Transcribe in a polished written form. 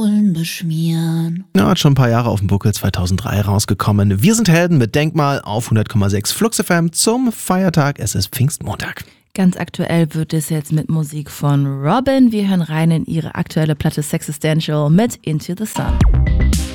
beschmieren. Ja, hat schon ein paar Jahre auf dem Buckel, 2003 rausgekommen. Wir sind Helden mit Denkmal auf 100,6 Flux FM zum Feiertag. Es ist Pfingstmontag. Ganz aktuell wird es jetzt mit Musik von Robin. Wir hören rein in ihre aktuelle Platte Sexistential mit Into the Sun.